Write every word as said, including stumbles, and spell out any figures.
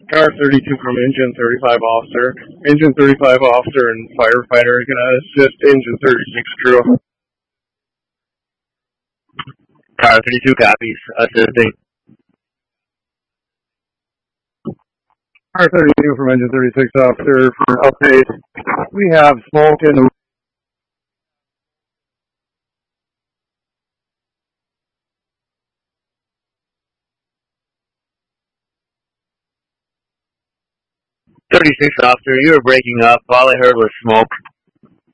Car thirty-two from Engine thirty-five officer. Engine thirty-five officer and firefighter are going to assist Engine thirty-six crew. Car thirty-two copies. Assisting. Car thirty-two from Engine thirty-six officer for update. We have smoke in the thirty-six officer, you were breaking up. All I heard was smoke.